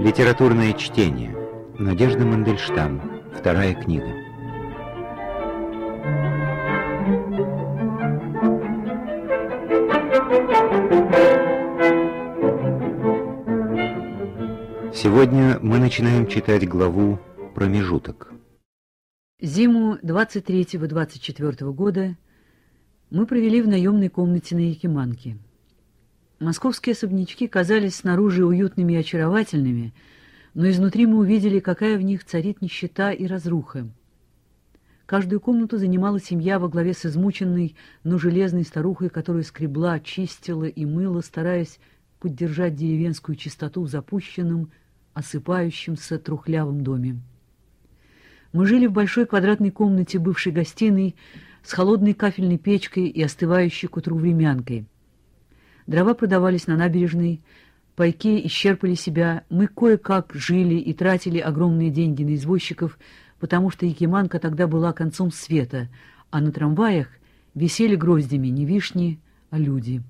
Литературное чтение. Надежда Мандельштам. Вторая книга. Сегодня мы начинаем читать главу «Промежуток». Зиму 23-24 года мы провели в наемной комнате на Якиманке. Московские особнячки казались снаружи уютными и очаровательными, но изнутри мы увидели, какая в них царит нищета и разруха. Каждую комнату занимала семья во главе с измученной, но железной старухой, которая скребла, чистила и мыла, стараясь поддержать деревенскую чистоту в запущенном, осыпающемся трухлявом доме. Мы жили в большой квадратной комнате бывшей гостиной с холодной кафельной печкой и остывающей к утру времянкой. Дрова продавались на набережной, пайки исчерпали себя, мы кое-как жили и тратили огромные деньги на извозчиков, потому что Якиманка тогда была концом света, а на трамваях висели гроздями не вишни, а люди.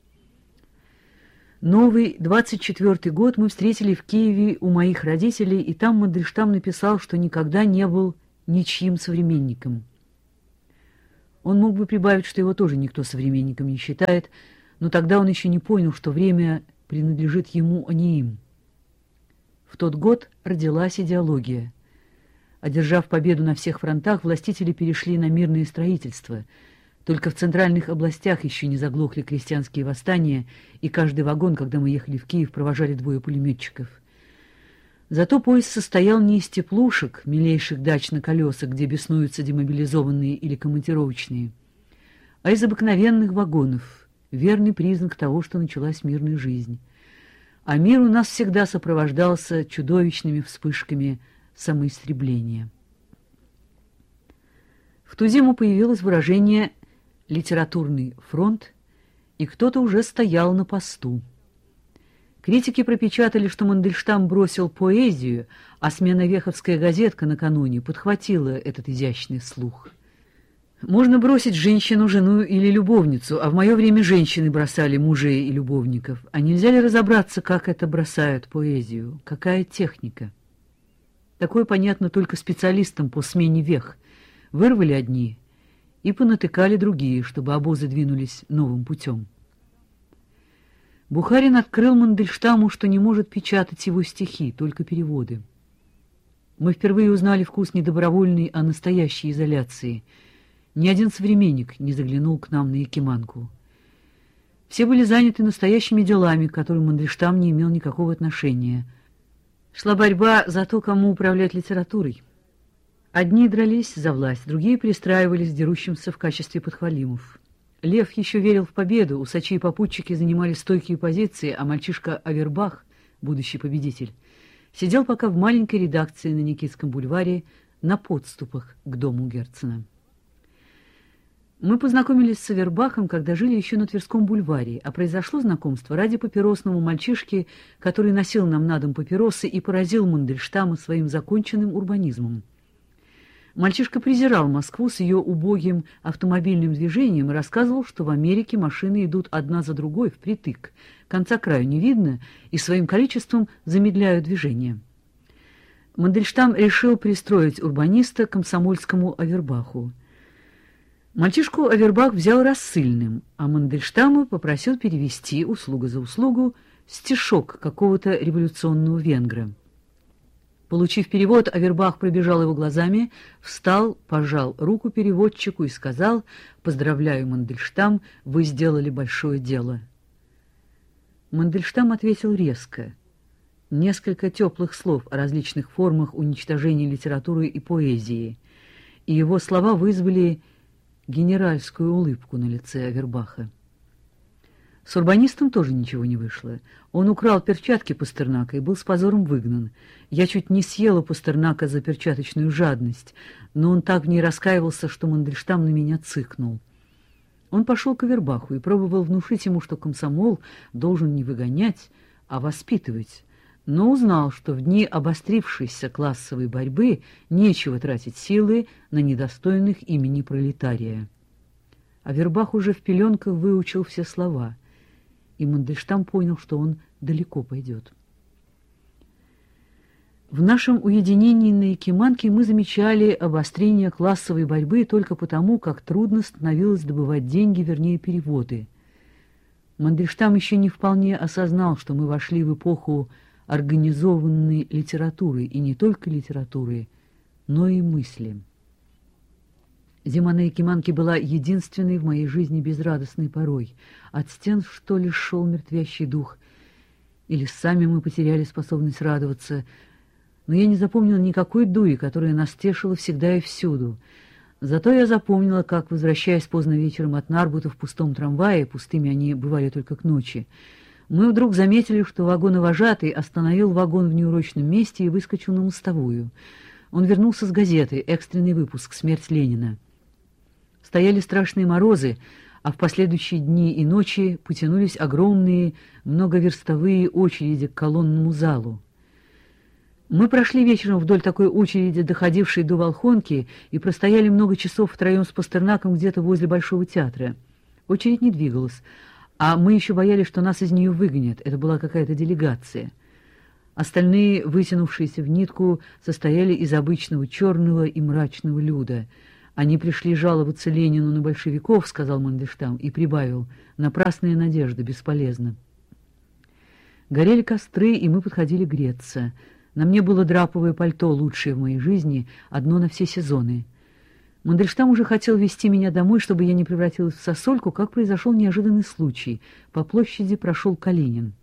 Новый 24-й год мы встретили в Киеве у моих родителей, и там Мандельштам написал, что никогда не был ничьим современником. Он мог бы прибавить, что его тоже никто современником не считает, но тогда он еще не понял, что время принадлежит ему, а не им. В тот год родилась идеология. Одержав победу на всех фронтах, властители перешли на мирное строительство. Только в центральных областях еще не заглохли крестьянские восстания, и каждый вагон, когда мы ехали в Киев, провожали двое пулеметчиков. Зато поезд состоял не из теплушек, милейших дач на колесах, где беснуются демобилизованные или командировочные, а из обыкновенных вагонов, верный признак того, что началась мирная жизнь. А мир у нас всегда сопровождался чудовищными вспышками самоистребления. В ту зиму появилось выражение «литературный фронт», и кто-то уже стоял на посту. Критики пропечатали, что Мандельштам бросил поэзию, а Смена-Веховская газетка накануне подхватила этот изящный слух. Можно бросить женщину, жену или любовницу, а в мое время женщины бросали мужей и любовников. А нельзя ли разобраться, как это бросают поэзию? Какая техника? Такое понятно только специалистам по смене вех. Вырвали одни и понатыкали другие, чтобы обозы двинулись новым путем. Бухарин открыл Мандельштаму, что не может печатать его стихи, только переводы. Мы впервые узнали вкус не добровольной, а настоящей изоляции. Ни один современник не заглянул к нам на Якиманку. Все были заняты настоящими делами, к которым Мандельштам не имел никакого отношения. Шла борьба за то, кому управлять литературой. Одни дрались за власть, другие пристраивались к дерущимся в качестве подхвалимов. Лев еще верил в победу, усачи и попутчики занимали стойкие позиции, а мальчишка Авербах, будущий победитель, сидел пока в маленькой редакции на Никитском бульваре на подступах к дому Герцена. Мы познакомились с Авербахом, когда жили еще на Тверском бульваре, а произошло знакомство ради папиросного мальчишки, который носил нам на дом папиросы и поразил Мандельштама своим законченным урбанизмом. Мальчишка презирал Москву с ее убогим автомобильным движением и рассказывал, что в Америке машины идут одна за другой впритык, конца краю не видно и своим количеством замедляют движение. Мандельштам решил пристроить урбаниста к комсомольскому Авербаху. Мальчишку Авербах взял рассыльным, а Мандельштама попросил перевести, услуга за услугу, стишок какого-то революционного венгра. Получив перевод, Авербах пробежал его глазами, встал, пожал руку переводчику и сказал: «Поздравляю, Мандельштам, вы сделали большое дело». Мандельштам ответил резко. Несколько теплых слов о различных формах уничтожения литературы и поэзии, и его слова вызвали генеральскую улыбку на лице Авербаха. С урбанистом тоже ничего не вышло. Он украл перчатки Пастернака и был с позором выгнан. Я чуть не съела Пастернака за перчаточную жадность, но он так в ней раскаивался, что Мандельштам на меня цыкнул. Он пошел к Авербаху и пробовал внушить ему, что комсомол должен не выгонять, а воспитывать, но узнал, что в дни обострившейся классовой борьбы нечего тратить силы на недостойных имени пролетария. Авербах уже в пеленках выучил все слова, и Мандельштам понял, что он далеко пойдет. В нашем уединении на Якиманке мы замечали обострение классовой борьбы только потому, как трудно становилось добывать деньги, вернее, переводы. Мандельштам еще не вполне осознал, что мы вошли в эпоху организованной литературы, и не только литературы, но и мысли. Зима на Якиманке была единственной в моей жизни безрадостной порой. От стен, что ли, шел мертвящий дух, или сами мы потеряли способность радоваться. Но я не запомнила никакой дури, которая нас тешила всегда и всюду. Зато я запомнила, как, возвращаясь поздно вечером от Нарбута в пустом трамвае, пустыми они бывали только к ночи, мы вдруг заметили, что вагоновожатый остановил вагон в неурочном месте и выскочил на мостовую. Он вернулся с газеты, экстренный выпуск «Смерть Ленина». Стояли страшные морозы, а в последующие дни и ночи потянулись огромные многоверстовые очереди к колонному залу. Мы прошли вечером вдоль такой очереди, доходившей до Волхонки, и простояли много часов втроем с Пастернаком где-то возле Большого театра. Очередь не двигалась, а мы еще боялись, что нас из нее выгонят. Это была какая-то делегация. Остальные, вытянувшиеся в нитку, состояли из обычного черного и мрачного люда. «Они пришли жаловаться Ленину на большевиков», — сказал Мандельштам, и прибавил: «Напрасная надежда, бесполезна». Горели костры, и мы подходили греться. На мне было драповое пальто, лучшее в моей жизни, одно на все сезоны. Мандельштам уже хотел везти меня домой, чтобы я не превратилась в сосульку, как произошел неожиданный случай. По площади прошел Калинин.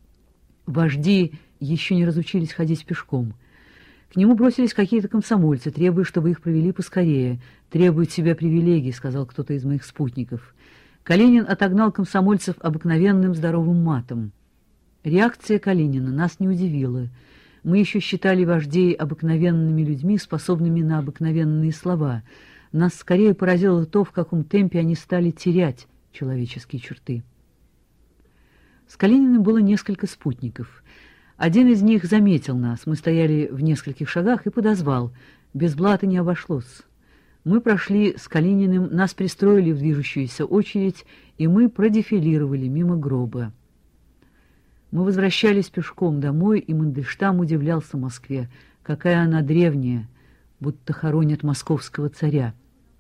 Вожди еще не разучились ходить пешком. К нему бросились какие-то комсомольцы, требуя, чтобы их провели поскорее. «Требуют себя привилегий», — сказал кто-то из моих спутников. Калинин отогнал комсомольцев обыкновенным здоровым матом. Реакция Калинина нас не удивила. Мы еще считали вождей обыкновенными людьми, способными на обыкновенные слова. Нас скорее поразило то, в каком темпе они стали терять человеческие черты. С Калининым было несколько спутников. Один из них заметил нас. Мы стояли в нескольких шагах и подозвал. Без блата не обошлось. Мы прошли с Калининым, нас пристроили в движущуюся очередь, и мы продефилировали мимо гроба. Мы возвращались пешком домой, и Мандельштам удивлялся Москве, какая она древняя, будто хоронят московского царя.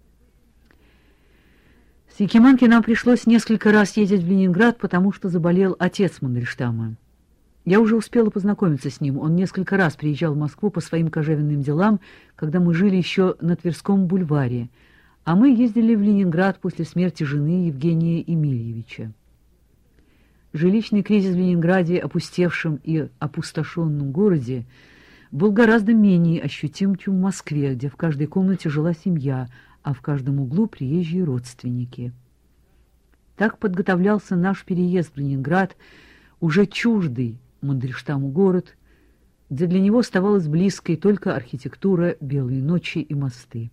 С Якиманки нам пришлось несколько раз ездить в Ленинград, потому что заболел отец Мандельштама. Я уже успела познакомиться с ним. Он несколько раз приезжал в Москву по своим кожевенным делам, когда мы жили еще на Тверском бульваре, а мы ездили в Ленинград после смерти жены Евгения Емельевича. Жилищный кризис в Ленинграде, опустевшем и опустошенном городе, был гораздо менее ощутим, чем в Москве, где в каждой комнате жила семья, а в каждом углу приезжие родственники. Так подготовлялся наш переезд в Ленинград, уже чуждый Мандельштаму город, где для него оставалась близкой только архитектура, белые ночи и мосты.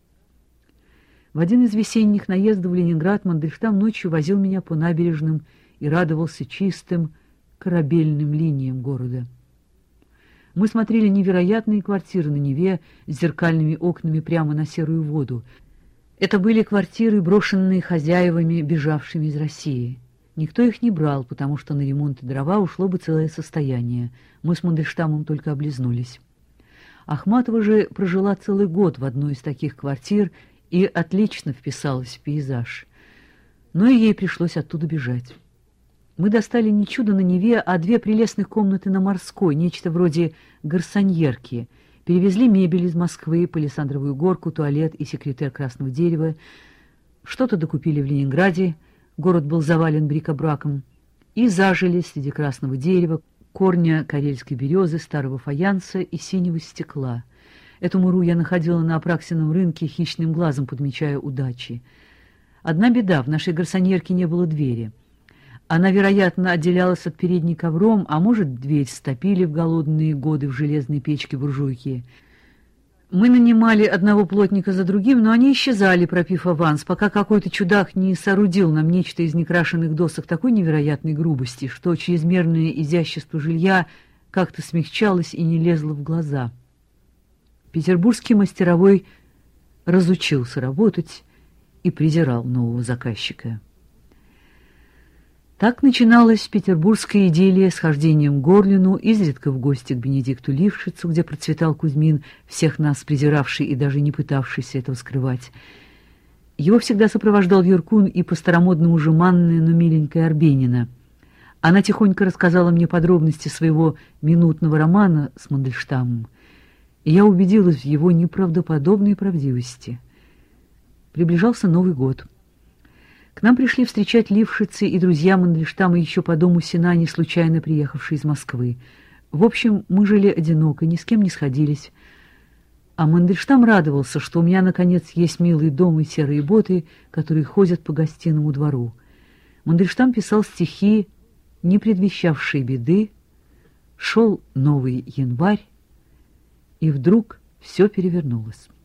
В один из весенних наездов в Ленинград Мандельштам ночью возил меня по набережным и радовался чистым корабельным линиям города. Мы смотрели невероятные квартиры на Неве с зеркальными окнами прямо на серую воду. Это были квартиры, брошенные хозяевами, бежавшими из России. Никто их не брал, потому что на ремонт и дрова ушло бы целое состояние. Мы с Мандельштамом только облизнулись. Ахматова же прожила целый год в одной из таких квартир и отлично вписалась в пейзаж. Но и ей пришлось оттуда бежать. Мы достали не чудо на Неве, а 2 прелестных комнаты на Морской, нечто вроде гарсоньерки. Перевезли мебель из Москвы, палисандровую горку, туалет и секретер красного дерева. Что-то докупили в Ленинграде, город был завален брик-а-браком, и зажили среди красного дерева, корня карельской березы, старого фаянса и синего стекла. Эту муру я находила на Апраксином рынке, хищным глазом подмечая удачи. Одна беда — в нашей гарсоньерке не было двери. Она, вероятно, отделялась от передней ковром, а может, дверь стопили в голодные годы в железной печке буржуйки. Мы нанимали одного плотника за другим, но они исчезали, пропив аванс, пока какой-то чудак не соорудил нам нечто из некрашенных досок такой невероятной грубости, что чрезмерное изящество жилья как-то смягчалось и не лезло в глаза. Петербургский мастеровой разучился работать и презирал нового заказчика. Так начиналась петербургская идиллия с хождением к Горлину, изредка в гости к Бенедикту Лившицу, где процветал Кузьмин, всех нас презиравший и даже не пытавшийся этого скрывать. Его всегда сопровождал Юркун и по-старомодному жеманная, но миленькая Арбенина. Она тихонько рассказала мне подробности своего минутного романа с Мандельштамом, и я убедилась в его неправдоподобной правдивости. Приближался Новый год. К нам пришли встречать Лившицы и друзья Мандельштама еще по дому Синани, случайно приехавшие из Москвы. В общем, мы жили одиноко, ни с кем не сходились. А Мандельштам радовался, что у меня, наконец, есть милый дом и серые боты, которые ходят по гостиному двору. Мандельштам писал стихи, не предвещавшие беды. Шел новый январь, и вдруг все перевернулось.